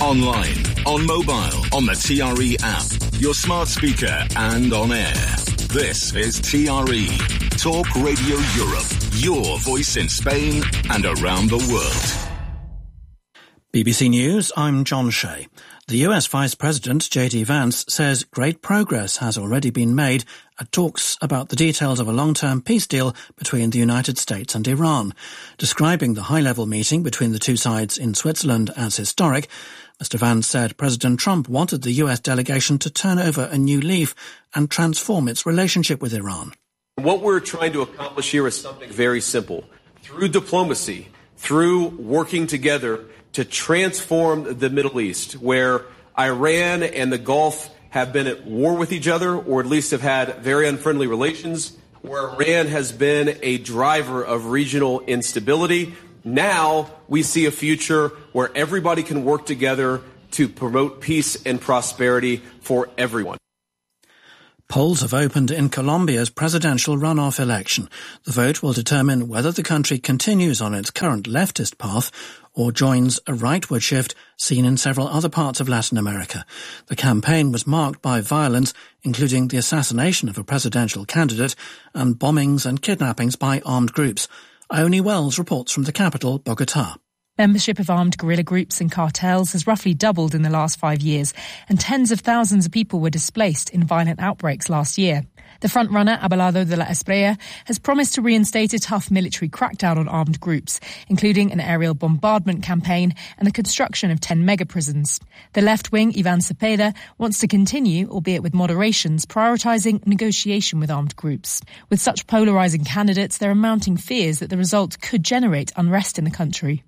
Online, on mobile, on the TRE app, your smart speaker and on air. This is TRE, Talk Radio Europe, your voice in Spain and around the world. BBC News, I'm John Shea. The US Vice President J.D. Vance says great progress has already been made at talks about the details of a long-term peace deal between the United States and Iran. Describing the high-level meeting between the two sides in Switzerland as historic, Mr. Vance said President Trump wanted the US delegation to turn over a new leaf and transform its relationship with Iran. What we're trying to accomplish here is something very simple. Through diplomacy, through working together to transform the Middle East, where Iran and the Gulf have been at war with each other, or at least have had very unfriendly relations, where Iran has been a driver of regional instability. Now we see a future where everybody can work together to promote peace and prosperity for everyone. Polls have opened in Colombia's presidential runoff election. The vote will determine whether the country continues on its current leftist path or joins a rightward shift seen in several other parts of Latin America. The campaign was marked by violence, including the assassination of a presidential candidate and bombings and kidnappings by armed groups. Ione Wells reports from the capital, Bogotá. Membership of armed guerrilla groups and cartels has roughly doubled in the last 5 years, and tens of thousands of people were displaced in violent outbreaks last year. The frontrunner, Abelardo de la Espriella, has promised to reinstate a tough military crackdown on armed groups, including an aerial bombardment campaign and the construction of 10 mega-prisons. The left-wing, Ivan Cepeda, wants to continue, albeit with moderations, prioritising negotiation with armed groups. With such polarising candidates, there are mounting fears that the result could generate unrest in the country.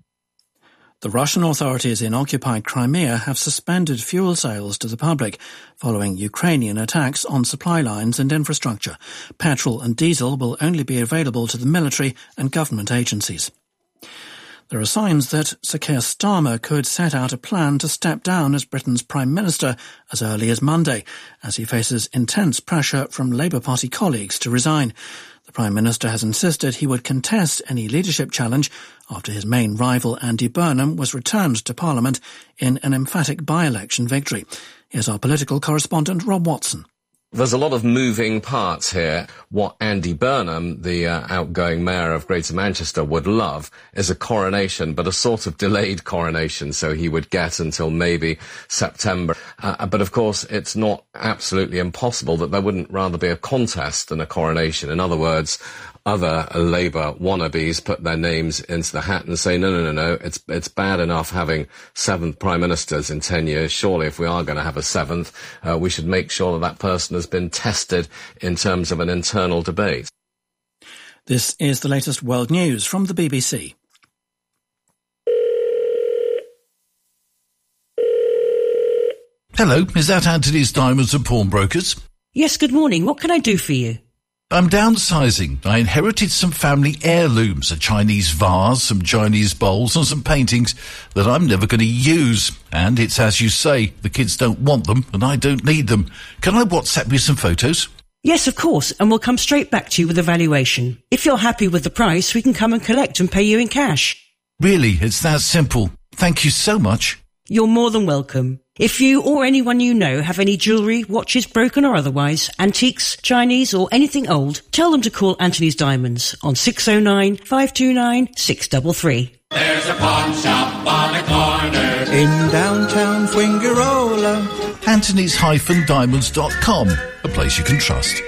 The Russian authorities in occupied Crimea have suspended fuel sales to the public following Ukrainian attacks on supply lines and infrastructure. Petrol and diesel will only be available to the military and government agencies. There are signs that Sir Keir Starmer could set out a plan to step down as Britain's Prime Minister as early as Monday, as he faces intense pressure from Labour Party colleagues to resign. The Prime Minister has insisted he would contest any leadership challenge after his main rival Andy Burnham was returned to Parliament in an emphatic by-election victory. Here's our political correspondent Rob Watson. There's a lot of moving parts here. What Andy Burnham, the outgoing mayor of Greater Manchester, would love is a coronation, but a sort of delayed coronation, so he would get until maybe September. But of course, it's not absolutely impossible that there wouldn't rather be a contest than a coronation. In other words, other Labour wannabes put their names into the hat and say, no, it's bad enough having 7 Prime Ministers in 10 years. Surely if we are going to have a 7th, we should make sure that person has been tested in terms of an internal debate. This is the latest world news from the BBC. Hello, is that Anthony's Diamonds and Pawnbrokers? Yes, good morning. What can I do for you? I'm downsizing. I inherited some family heirlooms, a Chinese vase, some Chinese bowls and some paintings that I'm never going to use. And it's as you say, the kids don't want them and I don't need them. Can I WhatsApp you some photos? Yes, of course, and we'll come straight back to you with a valuation. If you're happy with the price, we can come and collect and pay you in cash. Really, it's that simple. Thank you so much. You're more than welcome. If you or anyone you know have any jewellery, watches, broken or otherwise, antiques, Chinese or anything old, tell them to call Anthony's Diamonds on 609 529 633. There's a pawn shop on a corner in downtown Fuengirola. Anthony's-diamonds.com, a place you can trust.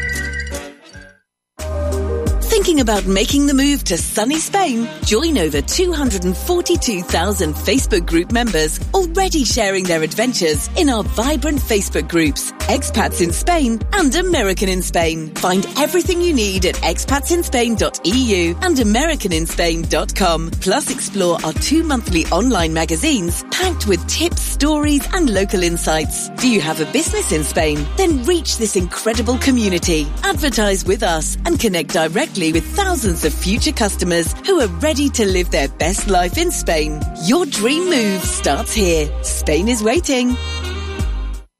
Thinking about making the move to sunny Spain? Join over 242,000 Facebook group members already sharing their adventures in our vibrant Facebook groups, Expats in Spain and American in Spain. Find everything you need at expatsinspain.eu and americaninspain.com. Plus explore our 2 monthly online magazines packed with tips, stories and local insights. Do you have a business in Spain? Then reach this incredible community. Advertise with us and connect directly with thousands of future customers who are ready to live their best life in Spain. Your dream move starts here. Spain is waiting.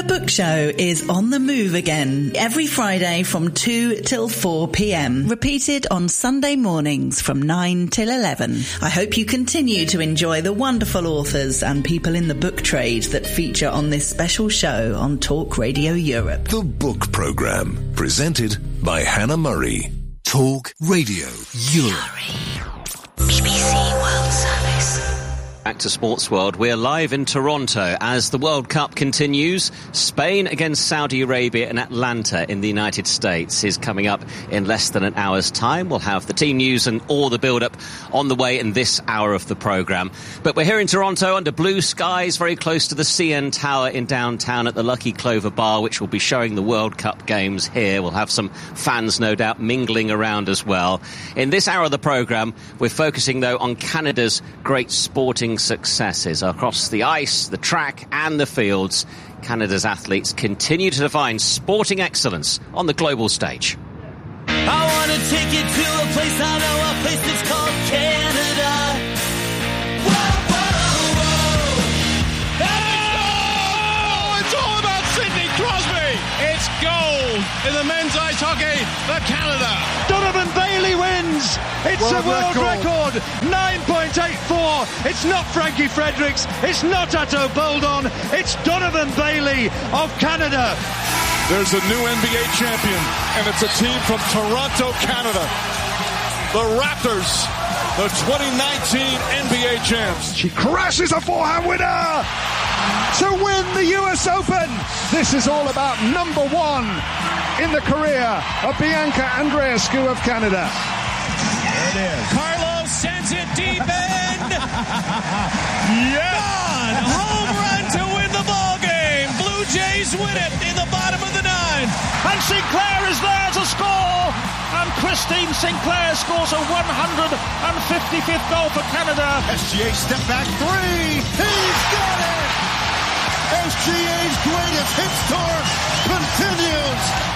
The Book Show is on the move again every Friday from 2 till 4 p.m. Repeated on Sunday mornings from 9 till 11. I hope you continue to enjoy the wonderful authors and people in the book trade that feature on this special show on Talk Radio Europe. The Book Programme, presented by Hannah Murray. Talk Radio Europe. BBC World Service. Back to Sports World. We're live in Toronto as the World Cup continues. Spain against Saudi Arabia in Atlanta in the United States is coming up in less than an hour's time. We'll have the team news and all the build-up on the way in this hour of the programme. But we're here in Toronto under blue skies, very close to the CN Tower in downtown at the Lucky Clover Bar, which will be showing the World Cup games here. We'll have some fans, no doubt, mingling around as well. In this hour of the programme, we're focusing, though, on Canada's great sporting successes across the ice, the track and the fields. Canada's athletes continue to define sporting excellence on the global stage. I want to take you to a place I know, a place that's called Canada. Whoa, whoa, whoa. Oh, it's all about Sidney Crosby. It's gold in the men's ice hockey for Canada. Donovan Bailey wins. It's a world record. 9.84. It's not Frankie Fredericks. It's not Atto Boldon. It's Donovan Bailey of Canada. There's a new NBA champion, and it's a team from Toronto, Canada. The Raptors, the 2019 NBA champs. She crashes a forehand winner to win the US Open. This is all about number one in the career of Bianca Andreescu of Canada. There it is. Carlos sends it deep end. Gone. Home run to win the ball game. Blue Jays win it in the bottom of the ninth. And Sinclair is there to score. And Christine Sinclair scores a 155th goal for Canada. SGA step back three. He's got it. SGA's greatest hits tour continues.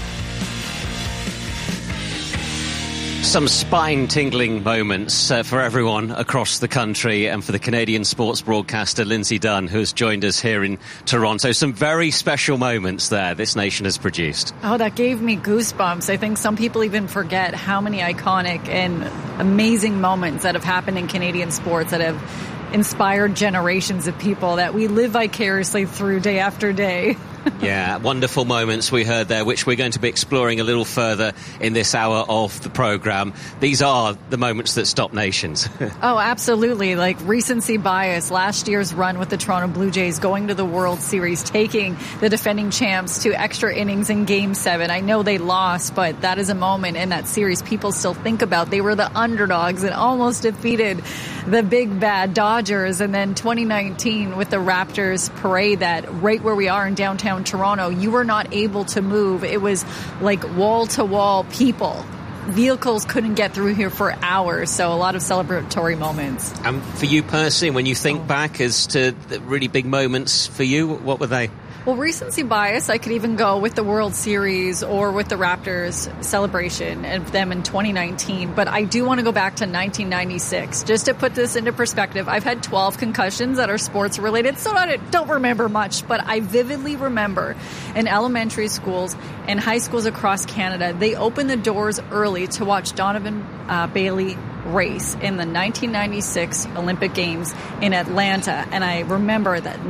Some spine-tingling moments for everyone across the country and for the Canadian sports broadcaster Lindsay Dunn, who has joined us here in Toronto. Some very special moments there this nation has produced. Oh, that gave me goosebumps. I think some people even forget how many iconic and amazing moments that have happened in Canadian sports that have inspired generations of people that we live vicariously through day after day. Yeah, wonderful moments we heard there, which we're going to be exploring a little further in this hour of the programme. These are the moments that stop nations. Oh, absolutely. Like recency bias, last year's run with the Toronto Blue Jays going to the World Series, taking the defending champs to extra innings in Game 7. I know they lost, but that is a moment in that series people still think about. They were the underdogs and almost defeated the big bad Dodgers. And then 2019 with the Raptors parade, that right where we are in downtown Toronto, you were not able to move. It was like wall-to-wall people. Vehicles couldn't get through here for hours, so a lot of celebratory moments. And for you personally, when you think back as to the really big moments for you, what were they? Well, recency bias, I could even go with the World Series or with the Raptors celebration of them in 2019. But I do want to go back to 1996. Just to put this into perspective, I've had 12 concussions that are sports related, so I don't remember much. But I vividly remember in elementary schools and high schools across Canada, they opened the doors early to watch Donovan Bailey race in the 1996 Olympic Games in Atlanta, and I remember that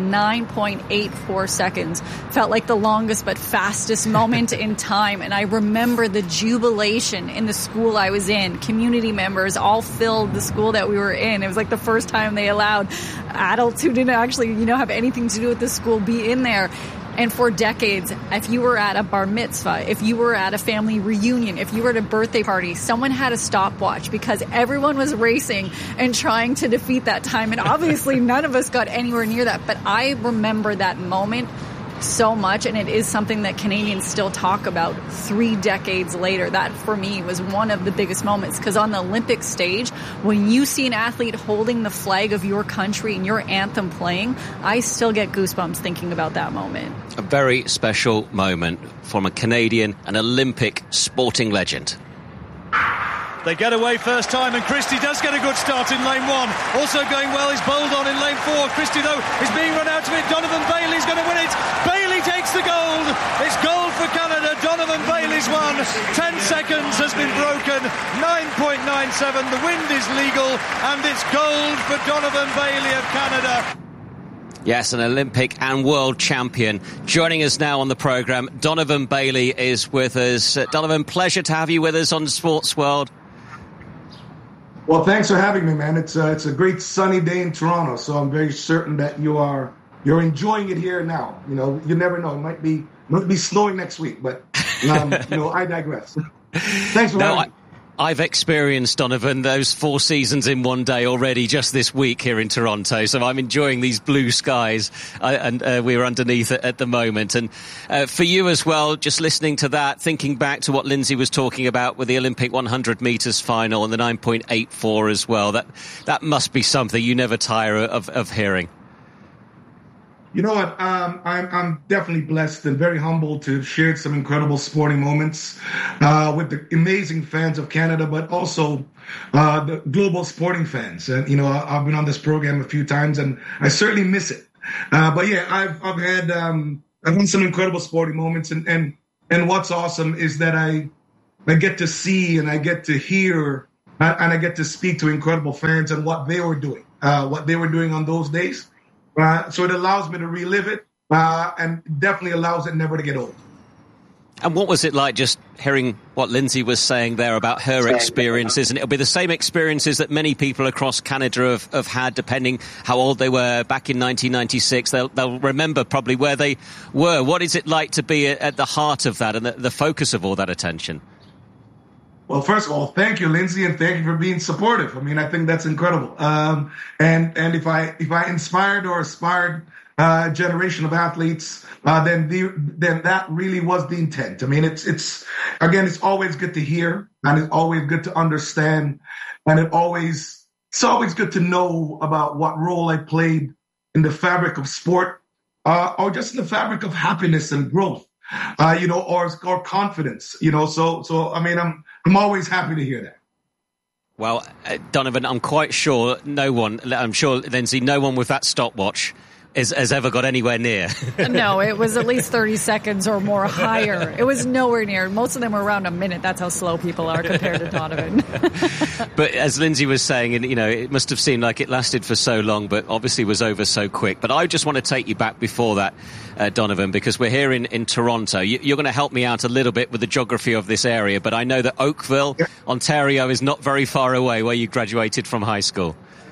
9.84 seconds felt like the longest but fastest moment in time. And I remember the jubilation in the school I was in. Community members all filled the school that we were in. It was like the first time they allowed adults who didn't actually, have anything to do with the school be in there. And for decades, if you were at a bar mitzvah, if you were at a family reunion, if you were at a birthday party, someone had a stopwatch because everyone was racing and trying to defeat that time. And obviously none of us got anywhere near that. But I remember that moment so much, and it is something that Canadians still talk about 3 decades later. That, for me, was one of the biggest moments, because on the Olympic stage, when you see an athlete holding the flag of your country and your anthem playing, I still get goosebumps thinking about that moment. A very special moment from a Canadian, an Olympic sporting legend. They get away first time, and Christie does get a good start in lane 1. Also going well is Boldon in lane 4. Christie, though, is being run out of it. Donovan Bailey's going to win it. Bailey takes the gold. It's gold for Canada. Donovan Bailey's won. 10 seconds has been broken. 9.97. The wind is legal, and it's gold for Donovan Bailey of Canada. Yes, an Olympic and world champion. Joining us now on the programme, Donovan Bailey is with us. Donovan, pleasure to have you with us on Sports World. Well, thanks for having me, man. It's a great sunny day in Toronto, so I'm very certain that you're enjoying it here now. You know, you never know. It might be snowing next week, but I digress. Thanks for having me. I've experienced, Donovan, those 4 seasons in one day already just this week here in Toronto, so I'm enjoying these blue skies, and we're underneath it at the moment. And for you as well, just listening to that, thinking back to what Lindsay was talking about with the Olympic 100 metres final and the 9.84 as well, that must be something you never tire of hearing. You know what? I'm definitely blessed and very humbled to have shared some incredible sporting moments with the amazing fans of Canada, but also the global sporting fans. And I've been on this program a few times, and I certainly miss it. But yeah, I've had some incredible sporting moments, and what's awesome is that I get to see and I get to hear and I get to speak to incredible fans and what they were doing on those days. So it allows me to relive it and definitely allows it never to get old. And what was it like just hearing what Lindsay was saying there about her experiences? And it'll be the same experiences that many people across Canada have had, depending how old they were back in 1996. They'll remember probably where they were. What is it like to be at the heart of that and the focus of all that attention? Well, first of all, thank you, Lindsay, and thank you for being supportive. I mean, I think that's incredible. And if I inspired or aspired a generation of athletes, then that really was the intent. I mean, it's always good to hear, and it's always good to understand, and it's always good to know about what role I played in the fabric of sport, or just in the fabric of happiness and growth. Or confidence, so I mean, I'm always happy to hear that. Well, Donovan, I'm quite sure Lindsay, no one with that stopwatch has ever got anywhere near. No, it was at least 30 seconds or more higher. It was nowhere near. Most of them were around a minute. That's how slow people are compared to Donovan. But as Lindsay was saying, it must have seemed like it lasted for so long, but obviously was over so quick. But I just want to take you back before that, Donovan, because we're here in Toronto. You're going to help me out a little bit with the geography of this area, but I know that Oakville, Ontario, is not very far away where you graduated from high school.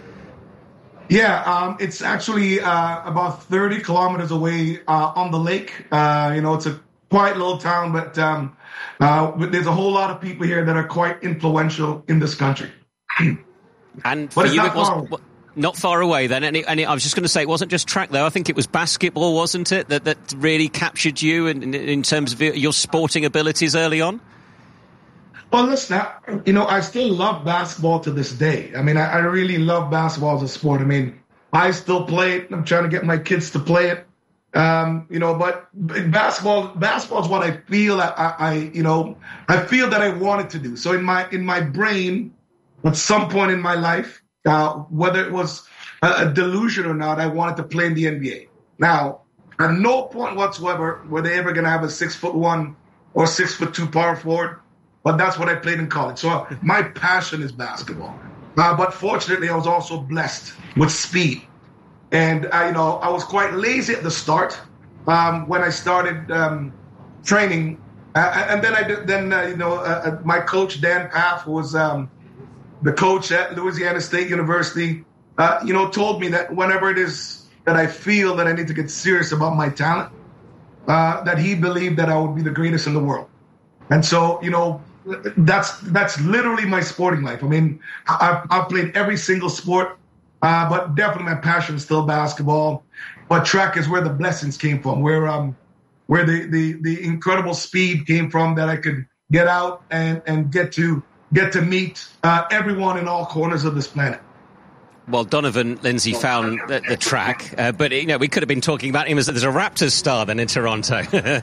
Yeah, it's actually about 30 kilometers away on the lake. It's a quiet little town, but there's a whole lot of people here that are quite influential in this country. And for you, it was not far away then. And I was just going to say, it wasn't just track, though. I think it was basketball, wasn't it, that really captured you in terms of your sporting abilities early on? Well, listen, I still love basketball to this day. I mean, I really love basketball as a sport. I mean, I still play it. I'm trying to get my kids to play it. But basketball is what I feel I feel that I wanted to do. So in my brain, at some point in my life, whether it was a delusion or not, I wanted to play in the NBA. Now, at no point whatsoever were they ever going to have a 6'1" or 6'2" power forward. But that's what I played in college. So my passion is basketball. But fortunately, I was also blessed with speed. And, I was quite lazy at the start when I started training. And then my coach, Dan Paff, who was the coach at Louisiana State University, told me that whenever it is that I feel that I need to get serious about my talent, that he believed that I would be the greatest in the world. And so, that's literally my sporting life. I mean, I've played every single sport, but definitely my passion is still basketball. But track is where the blessings came from, where the incredible speed came from, that I could get out and get to meet everyone in all corners of this planet. Well, Donovan Lindsay found the track, but we could have been talking about him as a Raptors star then in Toronto.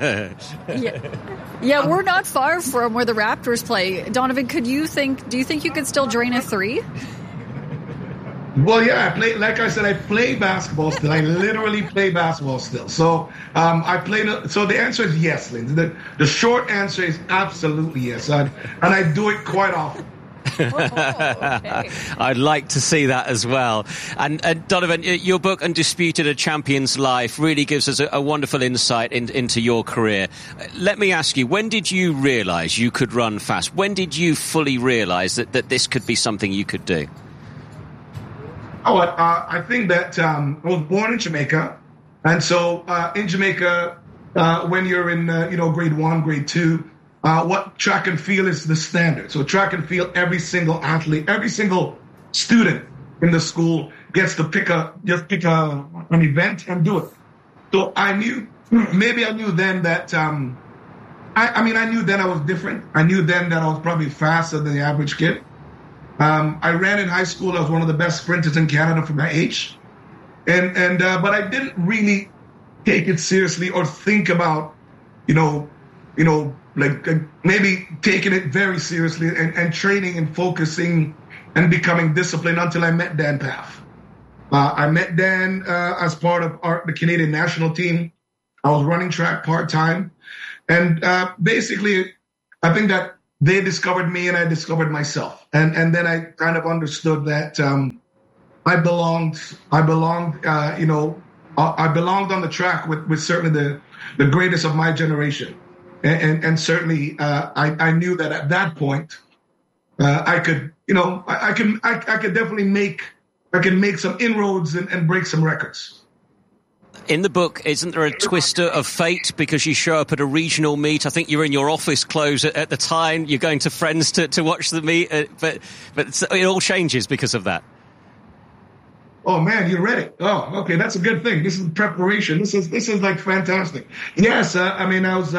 Yeah, we're not far from where the Raptors play. Donovan, do you think you could still drain a three? Well, yeah, like I said, I play basketball still. I literally play basketball still. So so the answer is yes, Lindsay. The short answer is absolutely yes, and I do it quite often. Okay. I'd like to see that as well. And Donovan, your book Undisputed: A Champion's Life really gives us a wonderful insight into your career. Let me ask you, when did you realise you could run fast? When did you fully realise that this could be something you could do? I think that I was born in Jamaica, and so in Jamaica, when you're in grade 1, grade 2, what track and field is the standard. So track and field, every single athlete, every single student in the school gets to pick an event and do it. So I knew then that I knew then I was different. I knew then that I was probably faster than the average kid. I ran in high school. I was one of the best sprinters in Canada for my age, but I didn't really take it seriously or think about, like maybe taking it very seriously and training and focusing and becoming disciplined until I met Dan Pfaff. I met Dan as part of the Canadian national team. I was running track part-time, and basically, I think that they discovered me and I discovered myself. And then I kind of understood that I belonged on the track with certainly the greatest of my generation. And certainly I knew that at that point I could definitely make some inroads and break some records. In the book, isn't there a twister of fate because you show up at a regional meet? I think you're in your office clothes at the time. You're going to friends to watch the meet, but it all changes because of that. Oh man, you read it. Oh, okay, that's a good thing. This is preparation. This is like fantastic. Yes, I was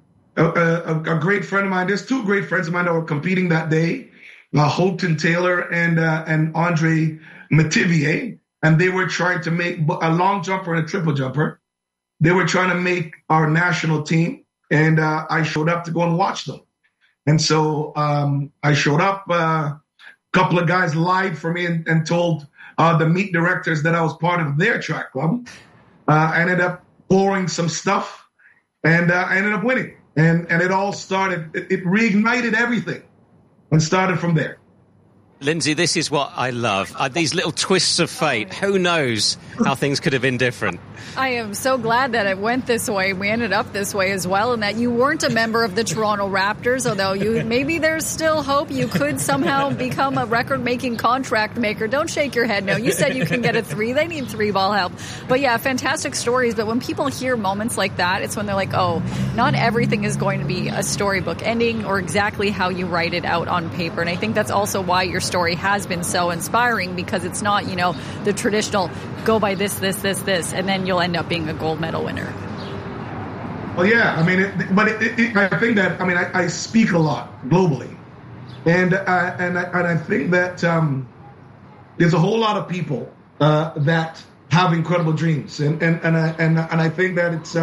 a great friend of mine. There's two great friends of mine that were competing that day, Holton Taylor and Andre Metivier. And they were trying to make a long jumper and a triple jumper. They were trying to make our national team, and I showed up to go and watch them. And so I showed up. A couple of guys lied for me and told the meet directors that I was part of their track club. I ended up pouring some stuff, and I ended up winning. And it all started. It reignited everything, and started from there. Lindsay, this is what I love. These little twists of fate. Who knows how things could have been different? I am so glad that it went this way. We ended up this way as well, and that you weren't a member of the Toronto Raptors, although maybe there's still hope you could somehow become a record-making contract maker. Don't shake your head, no. You said you can get a three. They need three-ball help. But yeah, fantastic stories. But when people hear moments like that, it's when they're like, oh, not everything is going to be a storybook ending or exactly how you write it out on paper. And I think that's also why your story has been so inspiring, because it's not, the traditional go by this, and then you'll end up being a gold medal winner. Well, yeah, I think that, I speak a lot globally, and I think that there's a whole lot of people that have incredible dreams, and I think that it's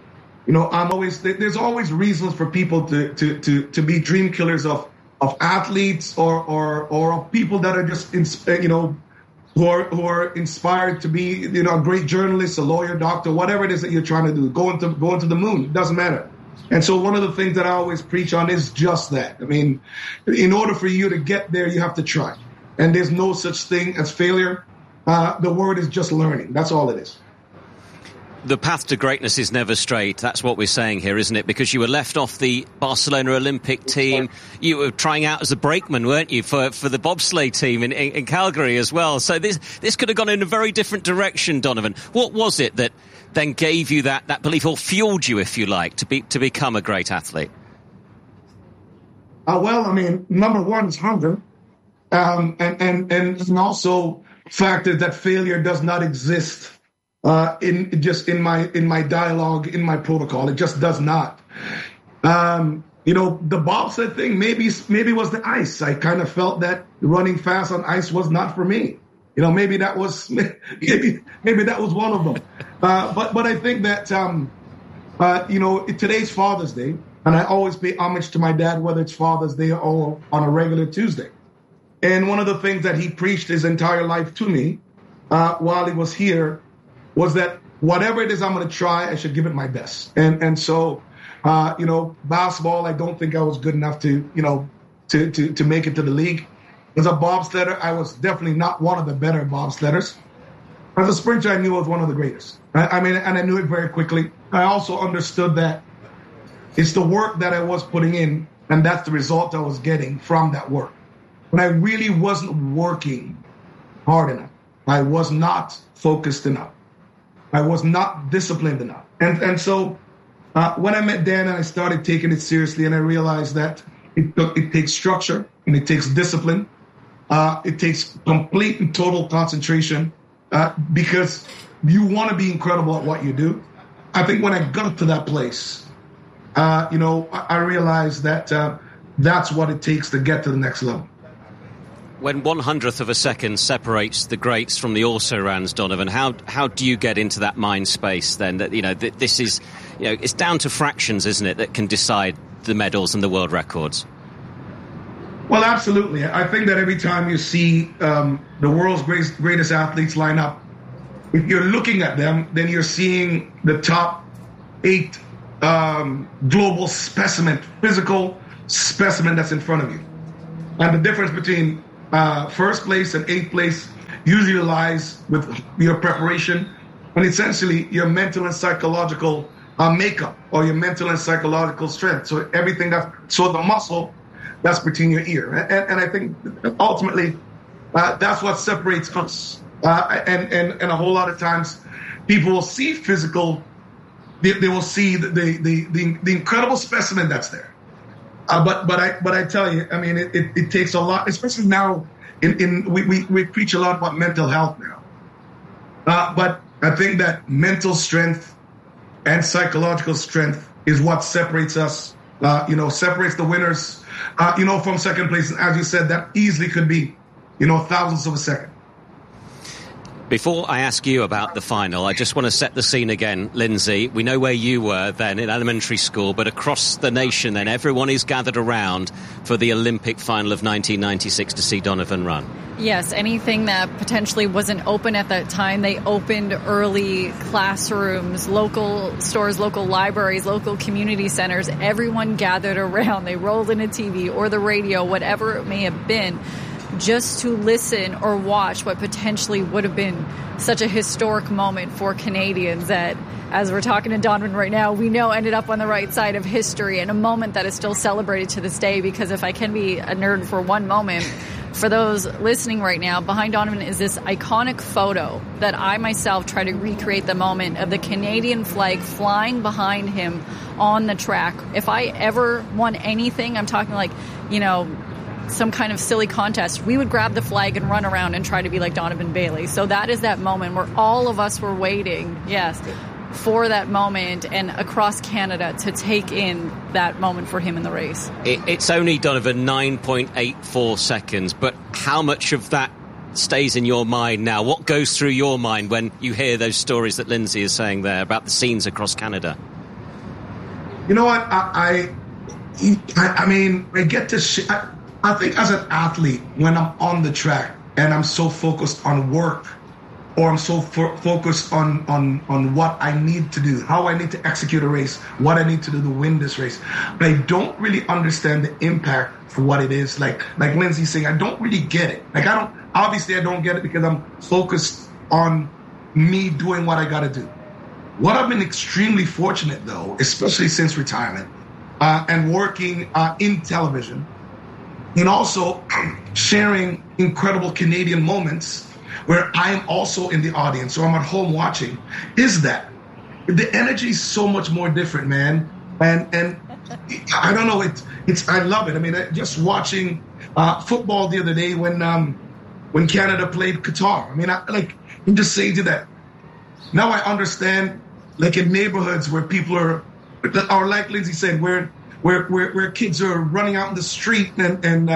there's always reasons for people to be dream killers of athletes or of people that are just who are inspired to be a great journalist, a lawyer, doctor, whatever it is that you're trying to do, going to the moon. It doesn't matter. And so one of the things that I always preach on is just that. In order for you to get there, you have to try, and there's no such thing as failure. The word is just learning. That's all it is. The path to greatness is never straight. That's what we're saying here, isn't it? Because you were left off the Barcelona Olympic team. You were trying out as a brakeman, weren't you, for the bobsleigh team in Calgary as well. So this could have gone in a very different direction, Donovan. What was it that then gave you that belief, or fueled you, if you like, to become a great athlete? Number one is hunger, and also fact that failure does not exist. In my dialogue, in my protocol, it just does not. The bobsled thing maybe was the ice. I kind of felt that running fast on ice was not for me. maybe that was maybe that was one of them. But I think that today's Father's Day, and I always pay homage to my dad, whether it's Father's Day or on a regular Tuesday. And one of the things that he preached his entire life to me while he was here was that whatever it is I'm going to try, I should give it my best. And so, basketball, I don't think I was good enough to make it to the league. As a bobsledder, I was definitely not one of the better bobsledders. As a sprinter, I knew I was one of the greatest. And I knew it very quickly. I also understood that it's the work that I was putting in, and that's the result I was getting from that work. When I really wasn't working hard enough, I was not focused enough. I was not disciplined enough. And so when I met Dan and I started taking it seriously, and I realized that it takes structure and it takes discipline. It takes complete and total concentration because you want to be incredible at what you do. I think when I got to that place, I realized that that's what it takes to get to the next level. When 1/100th of a second separates the greats from the also-rans, Donovan, how do you get into that mind space then? That that this is, it's down to fractions, isn't it, that can decide the medals and the world records? Well, absolutely. I think that every time you see the world's greatest athletes line up, if you're looking at them, then you're seeing the top 8 global physical specimen that's in front of you. And the difference between first place and 8th place usually lies with your preparation and essentially your mental and psychological makeup or your mental and psychological strength. So the muscle that's between your ear. And I think ultimately that's what separates us. And a whole lot of times people will see physical, they will see the incredible specimen that's there. But I tell you, I mean, it takes a lot, especially now. We preach a lot about mental health now. But I think that mental strength and psychological strength is what separates us. Separates the winners, from second place. And as you said, that easily could be, thousandths of a second. Before I ask you about the final, I just want to set the scene again, Lindsay. We know where you were then in elementary school, but across the nation then, everyone is gathered around for the Olympic final of 1996 to see Donovan run. Yes, anything that potentially wasn't open at that time, they opened early. Classrooms, local stores, local libraries, local community centers. Everyone gathered around. They rolled in a TV or the radio, whatever it may have been, just to listen or watch what potentially would have been such a historic moment for Canadians that, as we're talking to Donovan right now, we know ended up on the right side of history, and a moment that is still celebrated to this day. Because if I can be a nerd for one moment, for those listening right now, behind Donovan is this iconic photo that I myself try to recreate the moment of the Canadian flag flying behind him on the track. If I ever won anything, I'm talking like, some kind of silly contest, we would grab the flag and run around and try to be like Donovan Bailey. So that is that moment where all of us were waiting, for that moment and across Canada to take in that moment for him in the race. It's only, Donovan, 9.84 seconds, but how much of that stays in your mind now? What goes through your mind when you hear those stories that Lindsay is saying there about the scenes across Canada? You know what? I get to... I think as an athlete, when I'm on the track and I'm so focused on work, or I'm so focused on what I need to do, how I need to execute a race, what I need to do to win this race, I don't really understand the impact for what it is. Like Lindsay's saying, I don't really get it. I don't get it because I'm focused on me doing what I got to do. What I've been extremely fortunate, though, especially since retirement and working in television, and also sharing incredible Canadian moments where I'm also in the audience, or I'm at home watching, is that the energy is so much more different, man. And I don't know, I love it. I mean, just watching football the other day when Canada played Qatar. I mean, I'm just saying to that. Now I understand, like in neighborhoods where people are like Lindsay said, where kids are running out in the street and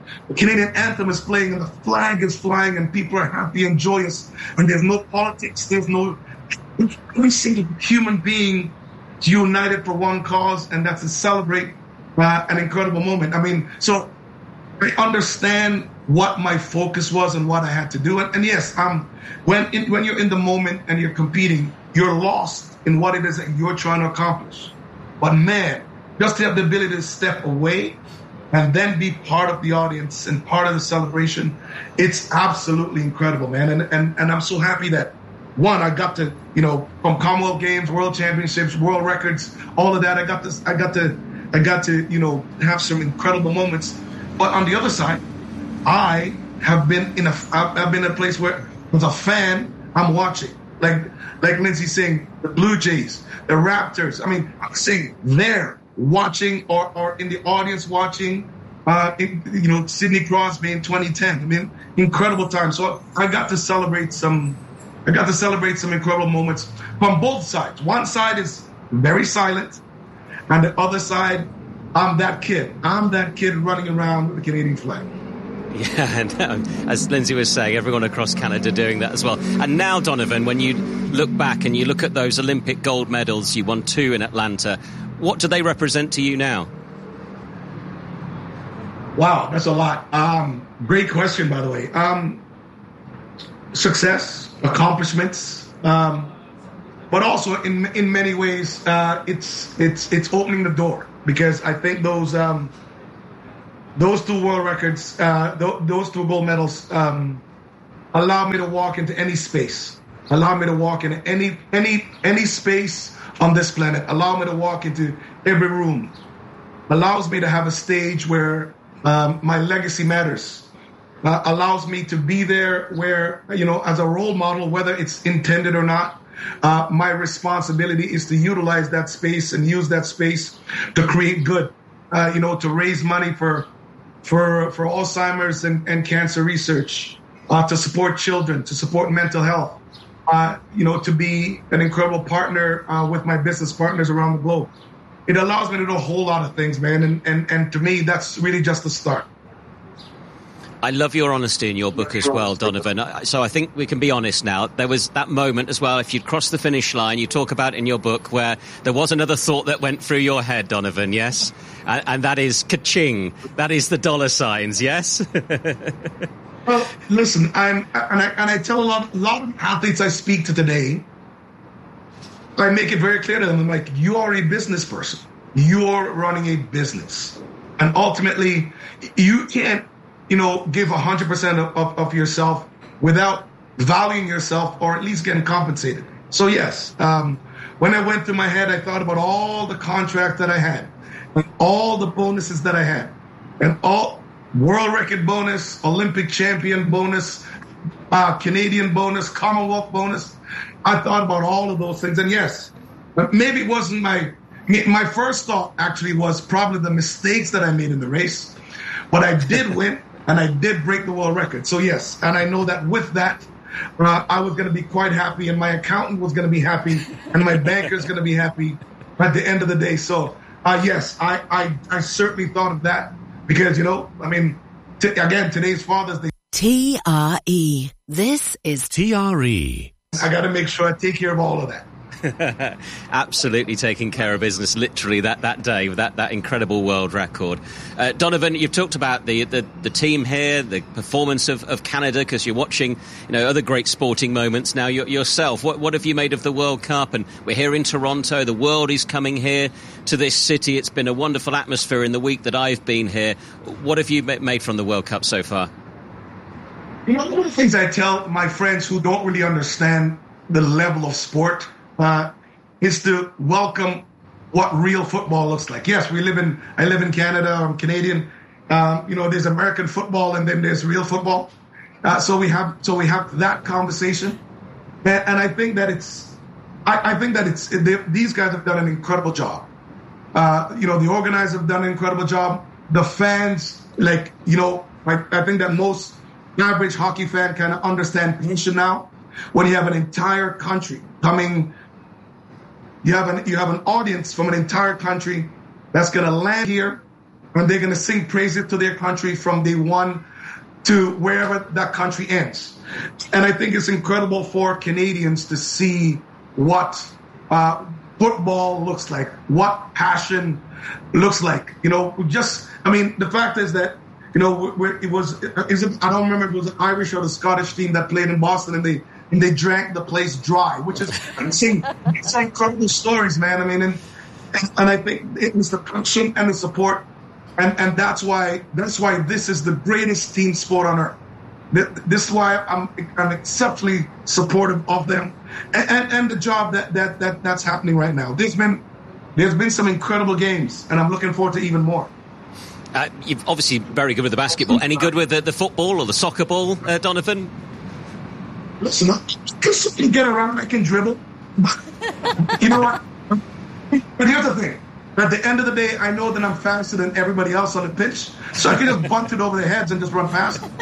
the Canadian anthem is playing and the flag is flying and people are happy and joyous and there's no politics, there's no... Every single human being is united for one cause, and that's to celebrate an incredible moment. I mean, so I understand what my focus was and what I had to do. And yes, when you're in the moment and you're competing, you're lost in what it is that you're trying to accomplish. But man, just to have the ability to step away and then be part of the audience and part of the celebration, it's absolutely incredible, man. And I'm so happy that, one, I got to, from Commonwealth Games, World Championships, World Records, all of that. I got to, have some incredible moments. But on the other side, I have been in a place where, as a fan, I'm watching. Like Lindsay saying, the Blue Jays, the Raptors. I mean, I'm saying there, watching or in the audience watching, Sidney Crosby in 2010. I mean, incredible time. So I got to celebrate some incredible moments from both sides. One side is very silent, and the other side, I'm that kid running around with the Canadian flag. Yeah, and as Lindsay was saying, everyone across Canada doing that as well. And now, Donovan, when you look back and you look at those Olympic gold medals, you won 2 in Atlanta, what do they represent to you now? Wow, that's a lot. Great question, by the way. Success, accomplishments, but also in many ways, it's opening the door, because I think those 2 world records, those 2 gold medals, allow me to walk into any space, allow me to walk into any space on this planet, allow me to walk into every room, allows me to have a stage where my legacy matters. Allows me to be there where, as a role model, whether it's intended or not, my responsibility is to utilize that space and use that space to create good, to raise money for Alzheimer's and cancer research, to support children, to support mental health, to be an incredible partner with my business partners around the globe. It allows me to do a whole lot of things, man. And to me, that's really just the start. I love your honesty in your book as well, Donovan. So I think we can be honest now. There was that moment as well, if you'd crossed the finish line, you talk about in your book, where there was another thought that went through your head, Donovan, yes? And that is ka-ching. That is the dollar signs, yes? Well, listen, I tell a lot of athletes I speak to today, I make it very clear to them, I'm like, you are a business person. You're running a business. And ultimately, you can't, give 100% of yourself without valuing yourself or at least getting compensated. So yes, when I went through my head, I thought about all the contracts that I had and all the bonuses that I had and all world record bonus, Olympic champion bonus, Canadian bonus, Commonwealth bonus. I thought about all of those things. And yes, but maybe it wasn't my first thought actually was probably the mistakes that I made in the race, but I did win. And I did break the world record. So yes, and I know that with that, I was going to be quite happy, and my accountant was going to be happy, and my banker is going to be happy at the end of the day. So yes, I certainly thought of that because, again, today's Father's Day. TRE. This is TRE. I got to make sure I take care of all of that. Absolutely taking care of business, literally that day with that incredible world record. Donovan, you've talked about the team here, the performance of Canada, because you're watching other great sporting moments now yourself. What have you made of the World Cup? And we're here in Toronto. The world is coming here to this city. It's been a wonderful atmosphere in the week that I've been here. What have you made from the World Cup so far? One of the things I tell my friends who don't really understand the level of sport is to welcome what real football looks like. Yes, I live in Canada. I'm Canadian. There's American football and then there's real football. So we have that conversation, and I think that these guys have done an incredible job. The organizers have done an incredible job. The fans, I think that most average hockey fan kind of understand passion now. When you have an entire country coming. You have an audience from an entire country that's going to land here and they're going to sing praises to their country from day one to wherever that country ends. And I think it's incredible for Canadians to see what football looks like, what passion looks like. You know, the fact is that, you know, I don't remember if it was an Irish or the Scottish team that played in Boston, and they drank the place dry, which is it's incredible stories, man. I mean, and I think it was the passion and the support, and that's why this is the greatest team sport on earth. This is why I'm exceptionally supportive of them and the job that's happening right now. There's been some incredible games, and I'm looking forward to even more. You're obviously very good with the basketball. Any good with the football or the soccer ball, Donovan? Listen, I can get around, I can dribble. You know what? But here's the thing. At the end of the day, I know that I'm faster than everybody else on the pitch, so I can just bunt it over their heads and just run past them.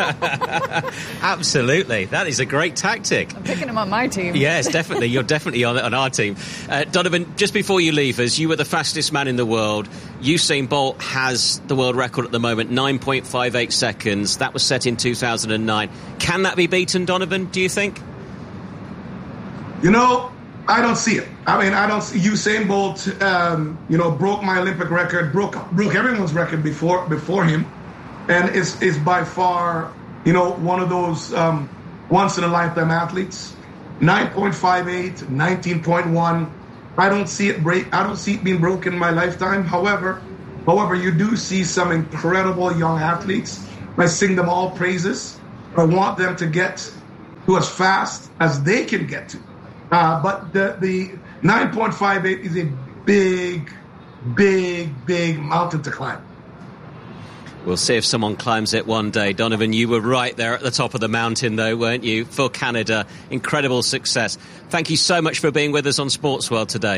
Absolutely. That is a great tactic. I'm picking him on my team. Yes, definitely. You're definitely on our team. Donovan, just before you leave us, you were the fastest man in the world. Usain Bolt has the world record at the moment, 9.58 seconds. That was set in 2009. Can that be beaten, Donovan, do you think? You know, I don't see it. I mean, I don't see Usain Bolt, broke my Olympic record, broke everyone's record before him, and is by far, one of those once-in-a-lifetime athletes. 9.58, 19.1. I don't see it break. I don't see it being broken in my lifetime. However, you do see some incredible young athletes. I sing them all praises. I want them to get to as fast as they can get to. But the 9.58 is a big, big, big mountain to climb. We'll see if someone climbs it one day. Donovan, you were right there at the top of the mountain, though, weren't you, for Canada? Incredible success. Thank you so much for being with us on Sports World today.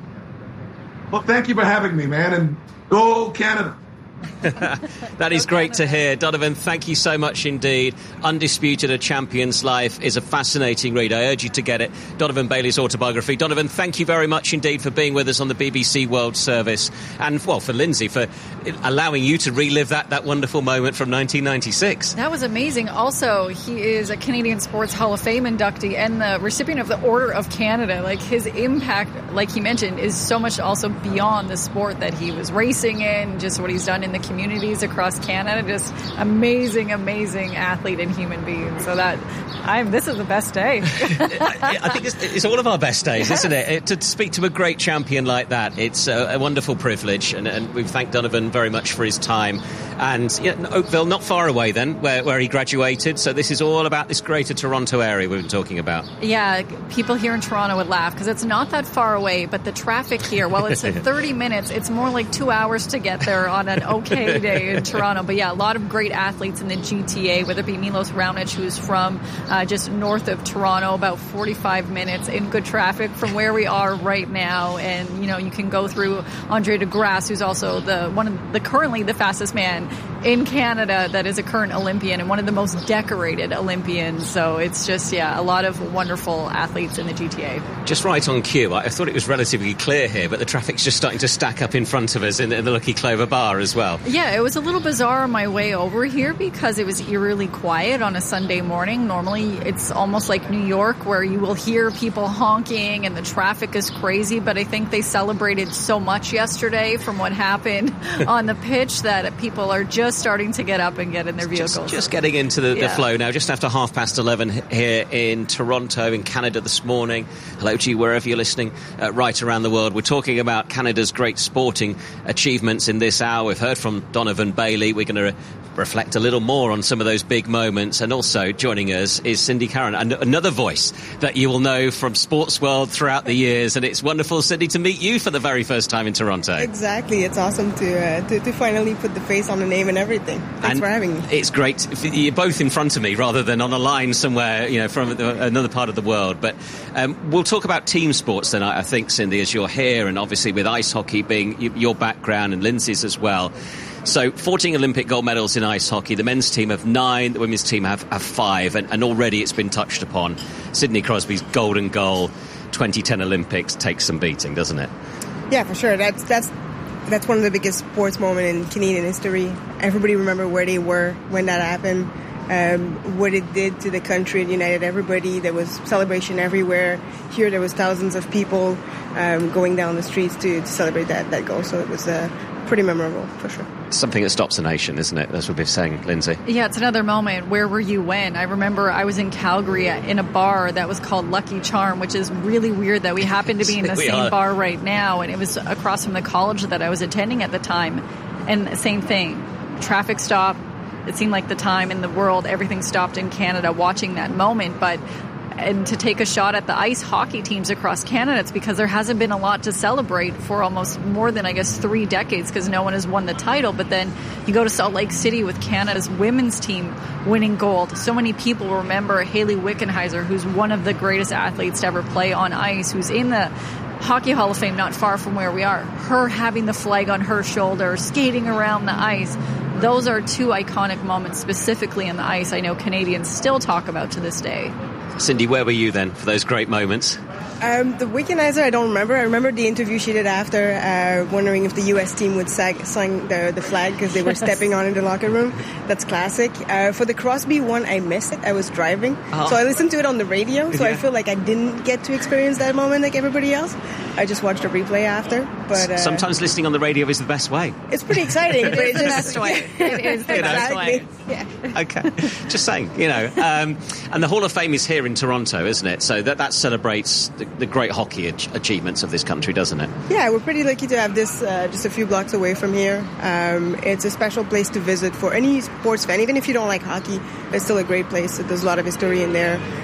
Well, thank you for having me, man, and go Canada. That is great to hear. Donovan, thank you so much indeed. Undisputed, A Champion's Life is a fascinating read. I urge you to get it. Donovan Bailey's autobiography. Donovan, thank you very much indeed for being with us on the BBC World Service. And, well, for Lindsay, for allowing you to relive that wonderful moment from 1996. That was amazing. Also, he is a Canadian Sports Hall of Fame inductee and the recipient of the Order of Canada. Like, his impact, like he mentioned, is so much also beyond the sport that he was racing in, just what he's done in the communities across Canada. Just amazing athlete and human being. So this is the best day. I think it's all of our best days, isn't it? To speak to a great champion like that, it's a wonderful privilege, and we thank Donovan very much for his time. And Oakville, not far away then, where he graduated. So this is all about this greater Toronto area we've been talking about. Yeah, people here in Toronto would laugh because it's not that far away, but the traffic here, while it's 30 minutes, it's more like 2 hours to get there on an okay day in Toronto. But yeah, a lot of great athletes in the GTA, whether it be Milos Raonic, who's from just north of Toronto, about 45 minutes in good traffic from where we are right now. And, you can go through Andre de Grasse, who's also currently the fastest man in Canada that is a current Olympian and one of the most decorated Olympians. So it's just, a lot of wonderful athletes in the GTA. Just right on cue. I thought it was relatively clear here, but the traffic's just starting to stack up in front of us in the Lucky Clover Bar as well. Yeah, it was a little bizarre on my way over here because it was eerily quiet on a Sunday morning. Normally, it's almost like New York where you will hear people honking and the traffic is crazy, but I think they celebrated so much yesterday from what happened on the pitch that people are just starting to get up and get in their vehicles. Just getting into the flow now, just after 11:30 here in Toronto, in Canada this morning. Hello to you wherever you're listening right around the world. We're talking about Canada's great sporting achievements in this hour. We've heard from Donovan Bailey. We're going to reflect a little more on some of those big moments. And also joining us is Cindy Curran, another voice that you will know from Sports World throughout the years. And it's wonderful, Cindy, to meet you for the very first time in Toronto. Exactly. It's awesome to finally put the face on the name and everything. Thanks for having me. It's great. You're both in front of me rather than on a line somewhere, from another part of the world. But we'll talk about team sports then, I think, Cindy, as you're here, and obviously with ice hockey being your background and Lindsay's as well. So 14 Olympic gold medals in ice hockey. The men's team have 9, the women's team have 5, and already it's been touched upon. Sidney Crosby's golden goal, 2010 Olympics, takes some beating, doesn't it? Yeah, for sure. That's That's one of the biggest sports moments in Canadian history. Everybody remember where they were when that happened, what it did to the country. It united everybody. There was celebration everywhere. Here there was thousands of people going down the streets to celebrate that goal. So it was pretty memorable, for sure. Something that stops a nation, isn't it? That's what we're saying, Lindsay. Yeah, it's another moment. Where were you when? I remember I was in Calgary in a bar that was called Lucky Charm, which is really weird that we happen to be in the same bar right now. And it was across from the college that I was attending at the time. And same thing. Traffic stop. It seemed like the time in the world, everything stopped in Canada watching that moment. And to take a shot at the ice hockey teams across Canada, it's because there hasn't been a lot to celebrate for almost more than, 3 decades, because no one has won the title. But then you go to Salt Lake City with Canada's women's team winning gold. So many people remember Hayley Wickenheiser, who's one of the greatest athletes to ever play on ice, who's in the Hockey Hall of Fame not far from where we are. Her having the flag on her shoulder, skating around the ice. Those are 2 iconic moments specifically in the ice I know Canadians still talk about to this day. Cindy, where were you then for those great moments? The Wickenheiser, I don't remember. I remember the interview she did after, wondering if the U.S. team would sing the flag because they were stepping on in the locker room. That's classic. For the Crosby one, I missed it. I was driving. So I listened to it on the radio, so I feel like I didn't get to experience that moment like everybody else. I just watched the replay after. But sometimes listening on the radio is the best way. It's pretty exciting. It is the best way. It is the best way. Yeah. Okay. Just saying, and the Hall of Fame is here in Toronto, isn't it? So that celebrates the great hockey achievements of this country, doesn't it? Yeah, we're pretty lucky to have this just a few blocks away from here. It's a special place to visit for any sports fan. Even if you don't like hockey, it's still a great place. There's a lot of history in there.